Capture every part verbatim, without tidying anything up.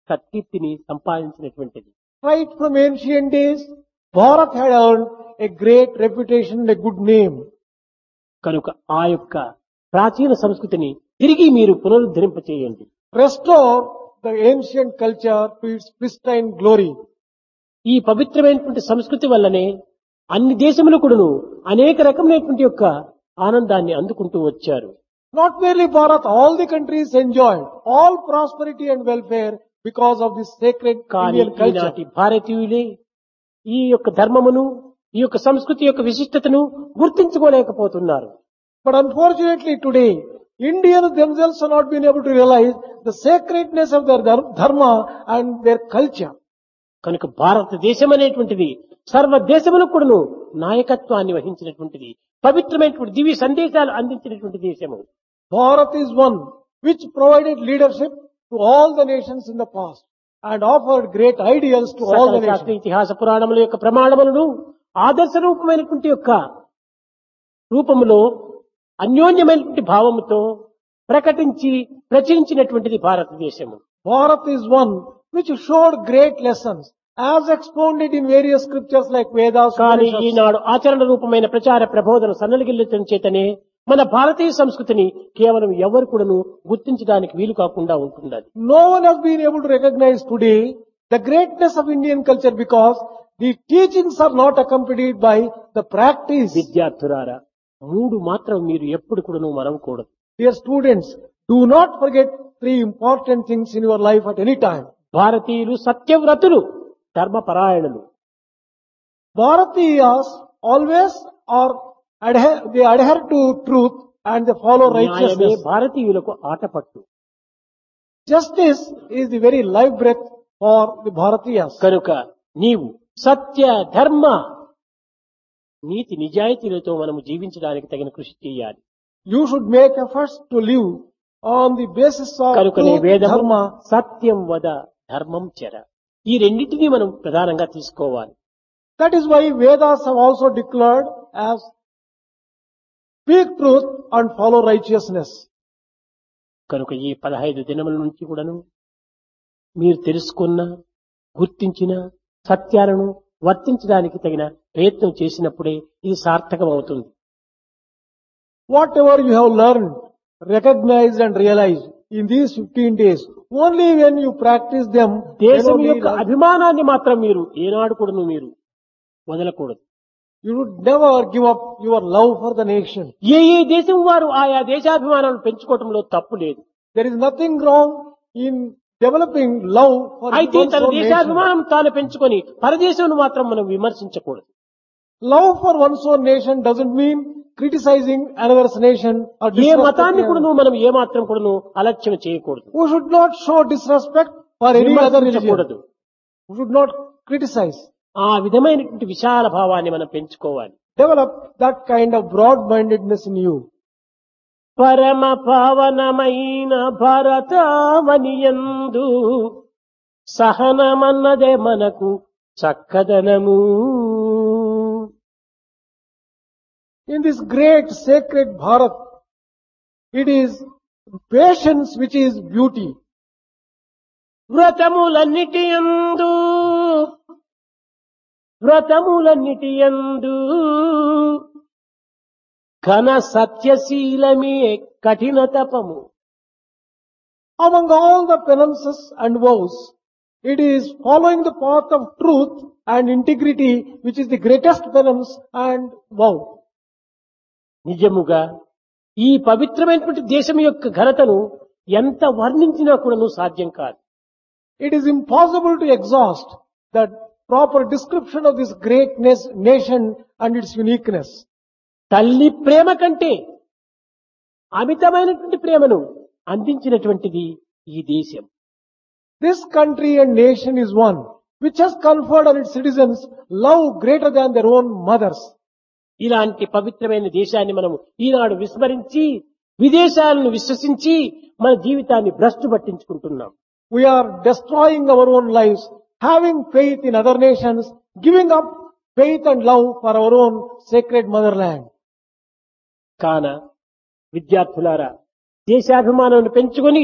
సత్కీర్తిని సంపాదించినటువంటిది. Right from ancient days, Bharat had earned a great reputation and a good name. కనుక ఆ యొక్క ప్రాచీన సంస్కృతిని తిరిగి మీరు పునరుద్ధరింపచేయండి. Restore the ancient culture to its pristine glory. ఈ పవిత్రమైనటువంటి సంస్కృతి వల్లనే అన్ని దేశములు కూడాను అనేక రకమైనటువంటి యొక్క ఆనందాన్ని అందుకుంటూ వచ్చారు. Not merely Bharat, all the countries enjoyed all prosperity and welfare because of this sacred కానీ Indian culture. ఈనాటి భారతీయులే ఈ యొక్క ధర్మమును ఈ యొక్క సంస్కృతి యొక్క విశిష్టతను గుర్తించుకోలేకపోతున్నారు. But unfortunately today, Indians themselves have not been able to realize the sacredness of their dhar- dharma and their culture. కనుక భారతదేశం అనేటువంటిది సర్వ దేశములకు కూడాను నాయకత్వాన్ని వహించినటువంటిది, పవిత్రమైనటువంటి దివ్య సందేశాలు అందించినటువంటి దేశము. Bharat is one which provided leadership to all the nations in the past and offered great ideals to all the సకల శాస్త్ర nations. ఇతిహాస పురాణముల యొక్క ప్రమాణములను ఆదర్శ రూపమైనటువంటి యొక్క రూపములో అన్యోన్యమైనటువంటి భావముతో ప్రకటించి ప్రచురించినటువంటిది భారతదేశము. Bharat is one which showed great lessons as expounded in various scriptures like Vedas. కానీ Upanishads. ఈనాడు ఆచరణ రూపమైన ప్రచార ప్రబోధన సన్నగిల్లటం చేతనే మన భారతీయ సంస్కృతిని కేవలం ఎవరు కూడాను గుర్తించడానికి వీలు కాకుండా ఉంటున్నది. No one has been able to recognize today the greatness of Indian culture because the teachings are not accompanied by the practice. విద్యార్థులారా, మూడు మాత్రం మీరు ఎప్పుడు కూడాను మరవకూడదు. Dear students, do not forget three important things in your life at any time. భారతీయులు సత్యవ్రతులు, ధర్మపరాయణులు. Bharatiyas always are adhere, they adhere to truth and they follow న్యాయమే righteousness. భారతీయులకు Athapaththu. Justice is the very life breath for the Bharatiyas. కనుక నీవు సత్య ధర్మ నీతి నిజాయితీలతో మనము జీవించడానికి తగిన కృషి చేయాలి. You should make efforts to live on the basis of కనుకనే truth, వేదము dharma. సత్యం వద ధర్మం చెర, ఈ రెండింటినీ మనం ప్రధానంగా తీసుకోవాలి. That is why Vedas have also declared as speak truth and follow righteousness. కనుక ఈ పదహైదు దినముల నుంచి కూడాను మీరు తెలుసుకున్న గుర్తించిన సత్యాలను వర్తించడానికి తగిన ప్రయత్నం చేసినప్పుడే ఇది సార్థకం అవుతుంది. Whatever you have learned, recognized and realized in these fifteen days, only when you practice them, then దేశం only యొక్క అభిమానాన్ని మాత్రం మీరు ఏనాడు కూడాను మీరు వదలకూడదు. you would never give up your love for the nation. ఏ ఏ దేశం వారు ఆయా దేశాభిమానాలను పెంచుకోవడంలో తప్పు లేదు. There is nothing wrong in developing love for అయితే one's తన own nation. దేశాభిమానం తాను పెంచుకొని పరదేశం మాత్రం మనం విమర్శించకూడదు. Love for one's own nation doesn't mean criticizing another's nation or ఏ మతాన్ని disrespecting. కూడాను మనం ఏ మాత్రం కూడాను అలక్ష్యం చేయకూడదు, We should not show disrespect for any other religion. విమర్శించకూడదు. We should not criticize. ఆ విధమైనటువంటి విశాల భావాన్ని మనం పెంచుకోవాలి. Develop that kind of broad-mindedness in you. పరమ పావనమైన భారతావనియందు సహనమన్నదే మనకు చక్కదనము. In this great sacred Bharat, it is patience which is beauty. వ్రతములన్నిటి యందు వ్రతములన్నిటి యందు ఘన సత్యశీలమే కఠిన తపము. Among all the penances and vows, it is following the path of truth and integrity which is the greatest penance and vow. నిజముగా ఈ పవిత్రమైనటువంటి దేశం యొక్క ఘనతను ఎంత వర్ణించినా కూడాను సాధ్యం కాదు. It is impossible to exhaust the proper description of this great nas- nation and its uniqueness. తల్లి ప్రేమ కంటే అమితమైనటువంటి ప్రేమను అందించినటువంటిది ఈ దేశం. This country and nation is one which has conferred on its citizens love greater than their own mothers. ఇలాంటి పవిత్రమైన దేశాన్ని మనము ఈనాడు విస్మరించి విదేశాలను విశ్వసించి మన జీవితాన్ని భ్రష్టు పట్టించుకుంటున్నాం. We are destroying our own lives, having faith in other nations, giving up faith and love for our own sacred motherland. కాన విద్యార్థులారా, దేశాభిమానాన్ని పెంచుకొని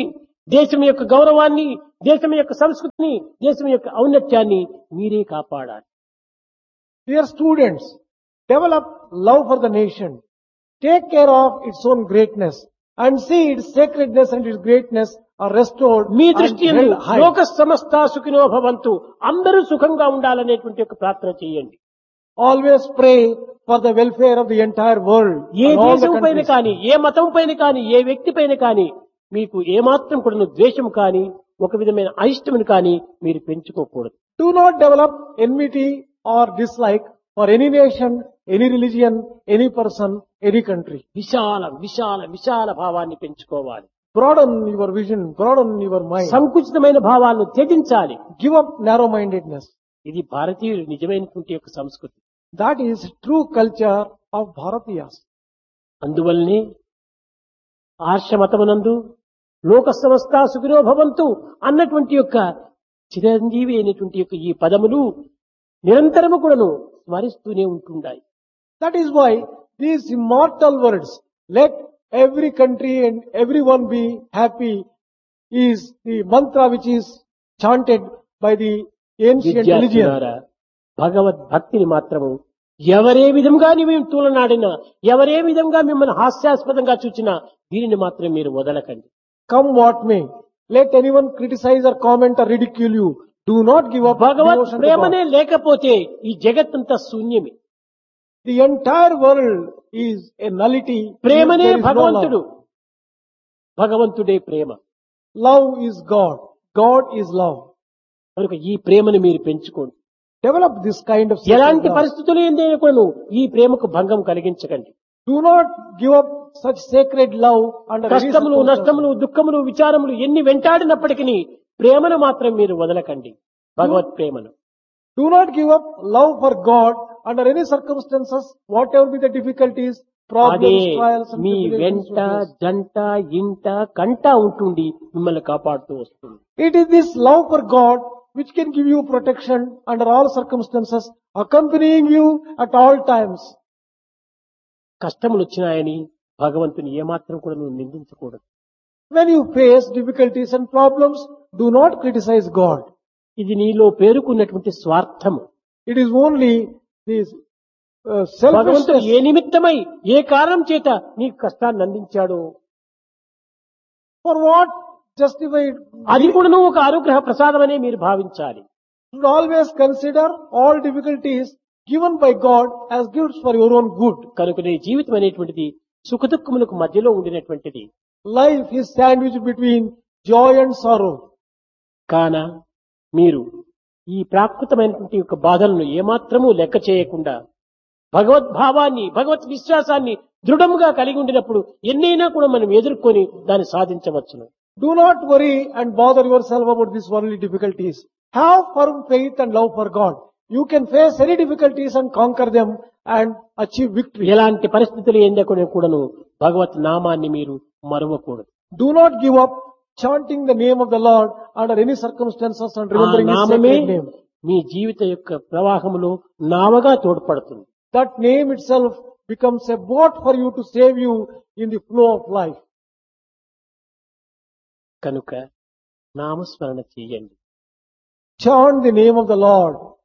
దేశం యొక్క గౌరవాన్ని, దేశం యొక్క సంస్కృతిని, దేశం యొక్క ఔన్నత్యాన్ని మీరే కాపాడాలి. Dear students, develop love for the nation. Take care of its own greatness and see its sacredness and its greatness are restored me and దృష్టి held high. లోక సమస్త సుఖినో భవంతు, అందరూ సుఖంగా ఉండాలనేటువంటి ఒక ప్రార్థన చేయండి. Always pray for the welfare of the entire world. A and all the దేశం పైన countries. కానీ, ఏ మతం పైన కానీ, ఏ వ్యక్తి పైన కానీ మీకు ఏమాత్రం కూడా ద్వేషం కానీ, ఒక విధమైన అయిష్టమును కానీ మీరు పెంచుకోకూడదు. Do not develop enmity or dislike for any nation, any religion, any person, any country. విశాల విశాల విశాల భావాన్ని పెంచుకోవాలి. Broaden your vision, broaden your mind. సంకుచితమైన భావాలను త్యజించాలి. Give up narrow-mindedness. ఇది భారతీయులు నిజమైనటువంటి యొక్క సంస్కృతి. That is true culture of Bharatiyas. అందువల్లనే ఆర్షమతమునందు లోక సమస్త సుఖినో భవంతు అన్నటువంటి యొక్క చిరంజీవి అయినటువంటి యొక్క ఈ పదములు నిరంతరము కూడాను స్మరిస్తూనే ఉంటుండాయి. That is why these immortal words, let every country and everyone be happy, is the mantra which is chanted by the ancient religion. విద్యార్థులారా, భగవద్భక్తిని మాత్రము ఎవరే విధంగా మేము తూలనాడినా, ఎవరే విధంగా మిమ్మల్ని హాస్యాస్పదంగా చూచినా దీనిని మాత్రం మీరు వదలకండి. Come what may, let anyone criticize or comment or ridicule you. Do not give up Bhagwat devotion to ప్రేమనే God. లేకపోతే ఈ జగత్తంతా శూన్యమే. The entire world is a nullity. ప్రేమనే There is no భగవంతుడు, love. భగవంతుడే ప్రేమ. Love is God. God is love. కనుక ఈ ప్రేమను మీరు పెంచుకోండి. Develop this kind of sacred ఎలాంటి love. పరిస్థితులు ఏందైనా కూడా ఈ ప్రేమకు భంగం కలిగించకండి. Do not give up such sacred love under any కష్టములు, circumstances. నష్టములు, దుఃఖములు, విచారములు ఎన్ని వెంటాడినప్పటికీ ప్రేమను మాత్రం మీరు వదలకండి. భగవత్ ప్రేమను Do not give up love for God under any circumstances, whatever be the difficulties, అదే problems, trials and me tribulations. వెంట, you face. జంట, ఇంట, కంట ఉంటుండి మిమ్మల్ని కాపాడుతూ వస్తుంది. It is this love for God which can give you protection under all circumstances, accompanying you at all times. కష్టములు వచ్చినాయని భగవంతుని ఏమాత్రం కూడా నువ్వు నిందించకూడదు. When you face difficulties and problems, do not criticize God. ఇది నీలో పేరుకున్నటువంటి స్వార్థము. It is only this uh, భగవంతుడు selfishness. ఏ నిమిత్తమై, ఏ కారణం చేత నీకు కష్టాన్ని అందించాడో For what justified? అది కూడా నువ్వు ఒక అనుగ్రహ ప్రసాదమనే మీరు భావించాలి. You should always consider all difficulties given by God as gifts for your own good. కనుక నీ జీవితం అనేటువంటిది సుఖదుఖములకు మధ్యలో ఉండినటువంటిది. Life is sandwiched between joy and sorrow. కాన మీరు ఈ ప్రాకృతమైనటువంటి యొక్క బాధలను ఏమాత్రమూ లెక్క చేయకుండా భగవద్భావాన్ని, భగవత్ విశ్వాసాన్ని దృఢముగా కలిగి ఉండినప్పుడు ఎన్నైనా కూడా మనం ఎదుర్కొని దాన్ని సాధించవచ్చును. Do not worry and bother yourself about these worldly difficulties. Have firm faith and love for God. You can face any difficulties and conquer them and achieve victory. ఎలాంటి పరిస్థితులు ఏందకునే కూడాను భగవత్ నామాన్ని మీరు మరవకూడదు. Do not give up chanting the name of the Lord under any circumstances and ఆ remembering His నామమే sacred name. మీ జీవిత యొక్క ప్రవాహములో నావగా తోడ్పడుతుంది. That name itself becomes a boat for you to save you in the flow of life. కనుక నామస్మరణ చేయండి. Chant the name of the Lord.